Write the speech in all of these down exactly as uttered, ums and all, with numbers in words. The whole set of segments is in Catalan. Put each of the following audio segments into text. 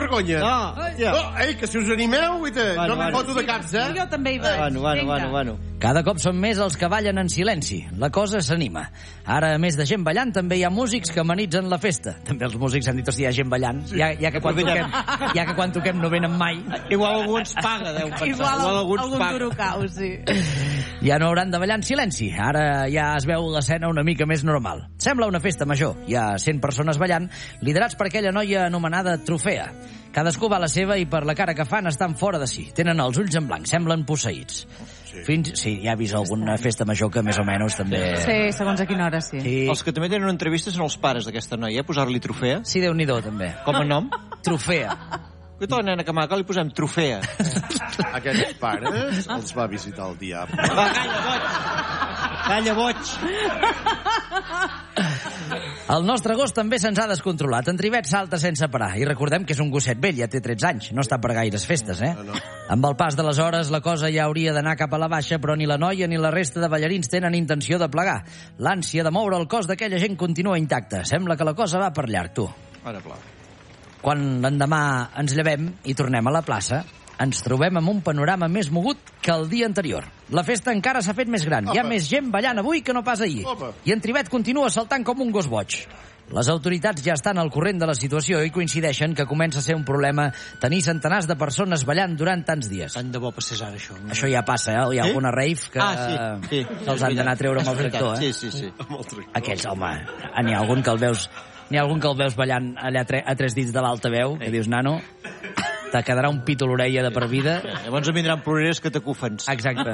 vergonya. No, no, ei, que si us animeu, guita, Bueno, no me bueno. foto de caps, eh? Jo també hi vaig. Bueno, bueno, Vinga. bueno, bueno. Cada cop són més els que ballen en silenci. La cosa s'anima. Ara, a més de gent ballant, també hi ha músics que amenitzen la festa. També els músics han dit, hòstia, hi ha gent ballant. Sí. Ja, ja, que quan toquem, ja que quan toquem no venen mai. Igual algú ens paga, deu pensar. Igual, Igual algú ens algun paga. durocau, sí. Ja no hauran de ballar en silenci. Ara ja es veu l'escena una mica més normal. Sembla una festa major. Hi ha cent persones ballant, liderats per aquella noia anomenada Trofea. Cadascú va a la seva i per la cara que fan estan fora de si. Tenen els ulls en blanc, semblen posseïts. Sí. Fins, sí, ja he vist alguna festa major que més o menys també... Sí, segons a quina hora, sí. Sí, Els que també tenen una entrevista són els pares d'aquesta noia, posar-li Trofea. sí Déu-n'hi-do, també. Com a nom? Trofea. Aquesta la nena que maca li posem Trofea. Aquests pares els va visitar el diable. Va, calla, boig! Calla, boig! El nostre gos també se'ns ha descontrolat. En Trivet salta sense parar. I recordem que és un gosset vell, ja té tretze anys. No està per gaires festes, eh? No, no. Amb el pas de les hores, la cosa ja hauria d'anar cap a la baixa, però ni la noia ni la resta de ballarins tenen intenció de plegar. L'ànsia de moure el cos d'aquella gent continua intacta. Sembla que la cosa va per llarg, tu. Ara, pla. Quan l'endemà ens llevem i tornem a la plaça, ens trobem amb un panorama més mogut que el dia anterior. La festa encara s'ha fet més gran. Hi ha Opa. més gent ballant avui que no pas ahir. Opa. I en Trivet continua saltant com un gos boig. Les autoritats ja estan al corrent de la situació i coincideixen que comença a ser un problema tenir centenars de persones ballant durant tants dies. Tant de bo passés ara, això. Això ja passa, eh? Hi ha Sí? alguna rave que Ah, sí, sí. se'ls han d'anar a treure amb el tractor, eh? Sí, sí, sí. Amb el tractor. Aquells, home, n'hi ha algun que el veus... N'hi ha algun que el veus ballant allà a, tre a tres dits de l'altaveu, que dius, nano, te quedarà un pito a l'orella de per vida. Llavors em vindran ploreres que t'acufens. Exacte.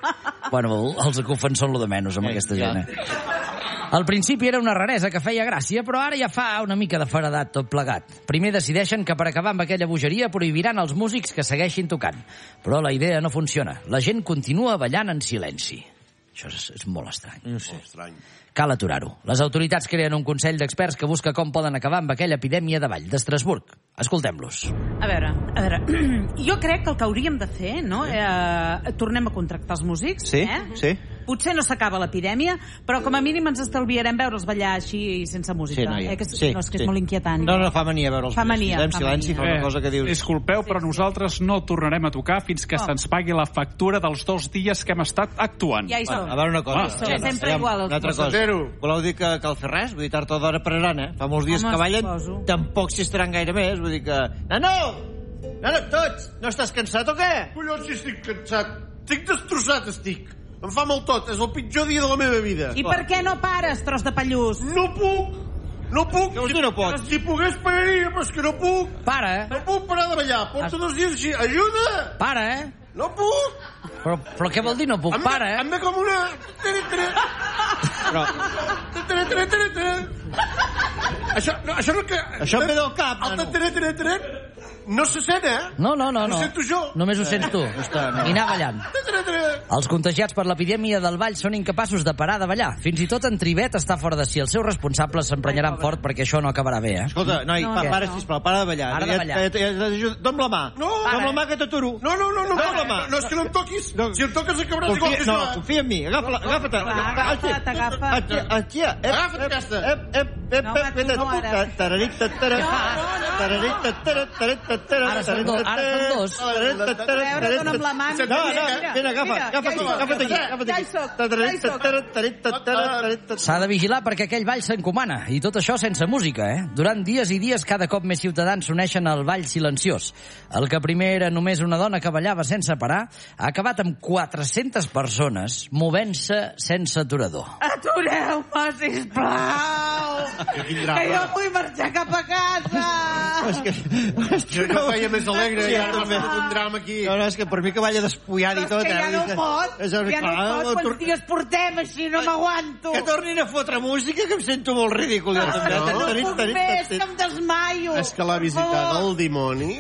Bueno, els acufens són lo de menys amb Sí, aquesta ja. gent, eh? Al principi era una raresa que feia gràcia, però ara ja fa una mica de feredat tot plegat. Primer decideixen que per acabar amb aquella bogeria prohibiran els músics que segueixin tocant. Però la idea no funciona. La gent continua ballant en silenci. Això és, és molt estrany. No sé. Estrany. Cal aturar-ho. Les autoritats creen un consell d'experts que busca com poden acabar amb aquella epidèmia de ball d'Estrasburg. Escoltem-los. A veure, a veure, jo crec que el que hauríem de fer, no? Eh, tornem a contractar els músics, Sí, eh? sí. Potser no s'acaba l'epidèmia, però com a mínim ens estalviarem veure'ls ballar així sense música. Sí, noia. Eh? Que, Sí, no, és que sí. és molt inquietant. No, no, fa mania veure'ls. Fa mania, En fa silenci mania. fa una cosa que dius... Disculpeu, però nosaltres no tornarem a tocar fins que Oh. se'ns pagui la factura dels dos dies que hem estat actuant. Ja hi som. A veure una cosa. Ah, som. Aviam, Sempre aviam, igual, els Una altra cosa. Zero. Voleu dir que cal fer res? Vull dir, tard o d'hora pararan, eh? Fa molts dies Home, que ballen, suposo. tampoc s'hi estaran gaire més. Vull dir que... Nano! Nano, tots! No estàs cansat o què? Collons, si estic cansat. Estic destrossat, estic. Em fa mal tot. És el pitjor dia de la meva vida. I per què no pares, tros de pallús? No puc. No puc. Què vols dir no pots? Si pogués pararia, però és que no puc. Para, eh? No puc parar de ballar. Porto dos dies així. Ajuda! Para, eh? No puc. Però, però què vol dir no puc? Em ve- Para, eh? Em ve com una... Tere, tere. Però Tere, tere, tere, tere. Això, no, això no que... això em ve del cap, El nano. tere, tere, tere no se sent, eh? No, no, no. Ho no. sento jo. Només ho sents tu. està, no. I anar ballant. Tere, tere. Els contagiats per l'epidèmia del ball són incapaços de parar de ballar. Fins i tot en Trivet està fora de si. Els seus responsables s'emprenyaran fort perquè això no acabarà bé, eh? Escolta, noi, No, pa, què? para, sisplau, para de ballar. Para de Ja- ballar. ja- ja- ja t'ajudo. Dóna'm la mà. No. Dóna'm la mà que t'aturo. No, no, no, no, Para, no, home. no, és que no em toquis. No. Si em toques acabaràs igual Confia, que no, jo. confia en mi. Agafa-la, agafa-te. agafa't, agafa't. Aquí, aquí. Ep, Agafa't ep, aquesta. Ep, ep, ep, No, home, ep, tu no, ara. Tararita, tara. Tararita, tara, tararita, tara. Ara són dos, ara són dos. Tararita, tara, A veure, dona'm la mà. No, no, vine, agafa, Mira, agafa aquí, ja hi soc. agafa't aquí, agafa't Ja aquí. hi soc, Tararita, ja hi soc. tara, tararita, tara, tararita. S'ha de vigilar perquè aquell ball s'encomana, i tot això sense música, eh? Durant dies i dies cada cop més ciutadans s'uneixen al ball silenciós. El que primer era només una dona que ballava sense parar, ha acabat amb quatre-centes persones movent-se sense aturador. Atureu-me, sisplau! Quin Que drama. jo vull marxar cap a casa! És que... Jo ja feia més alegre Sí, i ara m'ha també. fet un drama aquí. No, no, és que per mi que balla despullant i Però tot... és que ja eh? no pot, És ja no clar, pot. tor- Quants dies portem així? No m'aguanto. Que tornin a fotre música, que em sento molt ridícul. Jo, també. No, no Tarit, puc tarit, més, tarit. que em desmaio. És que l'ha visitat Per favor. el dimoni.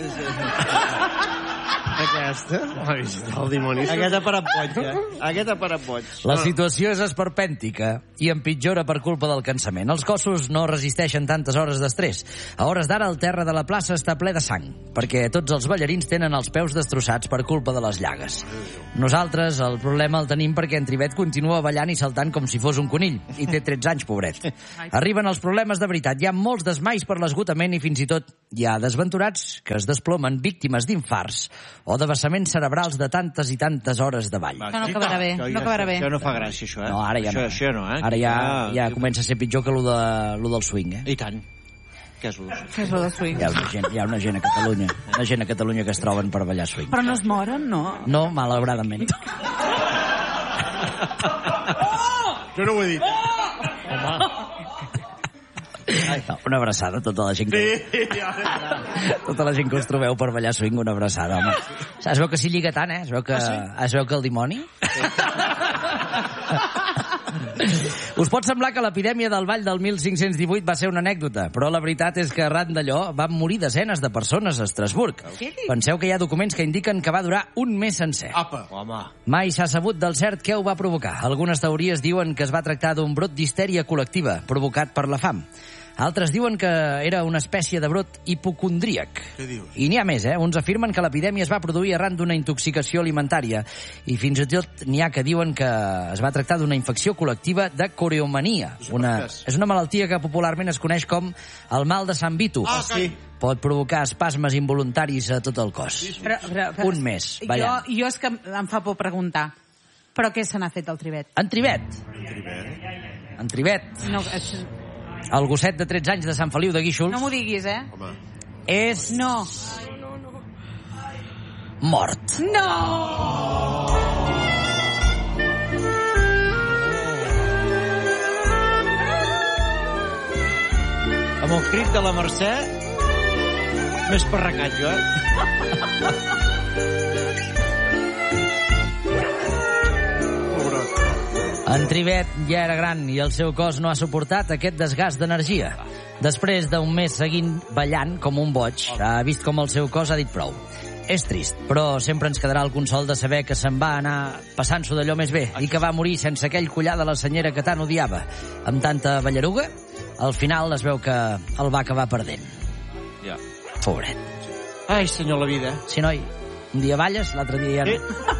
Aquesta, l'ha visitat el dimoni. Aquest ha parat boig, eh? Aquest ha parat boig. La situació és esperpèntica i empitjora per culpa del cansament. Els cossos no resisteixen tantes hores d'estrès. A hores d'ara el terra de la plaça està ple de sang, perquè tots els ballarins tenen els peus destrossats per culpa de les llagues. Nosaltres el problema el tenim perquè en Trivet continua ballant i saltant com si fos un conill, i té tretze anys, pobret. Arriben els problemes de veritat. Hi ha molts desmais per l'esgotament i fins i tot hi ha desventurats que es desplomen víctimes d'infarts o de vessaments cerebrals de tantes i tantes hores de ball. Això no acabarà bé, no acabarà bé. Això no fa gràcia, això, eh? No, ara ja això, no. Això no, eh? Ara ja, ja comença a ser pitjor que lo, de, lo del swing, eh? I tant. Què és lo? Què és lo del swing? Hi ha una gent, hi ha una gent a Catalunya, una gent a Catalunya que es troben per ballar swing. Però no es moren, no? No, malauradament. Jo no ho he dit. No, una abraçada a tota la gent que... Sí, ja. Tota la gent que us trobeu per ballar swing, una abraçada, home. Es veu que s'hi lliga tant, eh? Es veu que, es veu que el dimoni... Us pot semblar que l'epidèmia del ball del mil cinc-cents divuit va ser una anècdota, però la veritat és que arran d'allò van morir desenes de persones a Estrasburg. Penseu que hi ha documents que indiquen que va durar un mes sencer. Apa. Home. Mai s'ha sabut del cert què ho va provocar. Algunes teories diuen que es va tractar d'un brot d'histèria col·lectiva provocat per la fam. Altres diuen que era una espècie de brot hipocondríac. Què dius? I n'hi ha més, eh? Uns afirmen que l'epidèmia es va produir arran d'una intoxicació alimentària i fins i tot n'hi ha que diuen que es va tractar d'una infecció col·lectiva de coreomania. Una, és una malaltia que popularment es coneix com el mal de Sant Vito. Ah, sí. Pot provocar espasmes involuntaris a tot el cos. Però, però, però, Un mes, jo, ballant. jo és que em fa por preguntar. Però què se n'ha fet al Trivet? En Trivet. En Trivet. No, és, El gosset de tretze anys de Sant Feliu de Guíxols no m'ho diguis, eh? Home. és No. mort. No! Amb el crit de la Mercè, més parracat, jo, eh? En Trivet ja era gran i el seu cos no ha suportat aquest desgast d'energia. Després d'un mes seguint ballant com un boig, ha vist com el seu cos ha dit prou. És trist, però sempre ens quedarà el consol de saber que se'n va anar passant-s'ho d'allò més bé i que va morir sense aquell collar de la senyera que tant odiava. Amb tanta ballaruga, al final es veu que el va acabar perdent. Ja. Pobret. Ai, senyor, la vida. Sí, noi, un dia balles, l'altre dia ja no.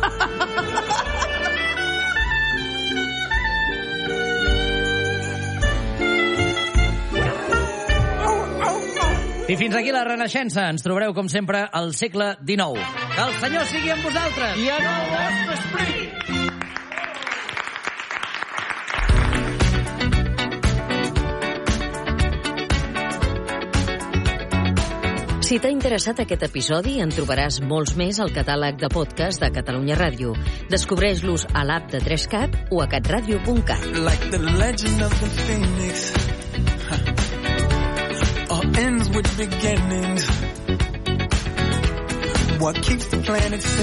I fins aquí la Renaixença. Ens trobareu, com sempre, al segle dinou. Que el Senyor sigui amb vosaltres. I en el vostre esperit. Si t'ha interessat aquest episodi, en trobaràs molts més al catàleg de podcast de Catalunya Ràdio. Descobreix-los a l'app de tres-cat o a catradio punt cat. Like the legend of the phoenix, all ends with beginnings. What keeps the planet spinning?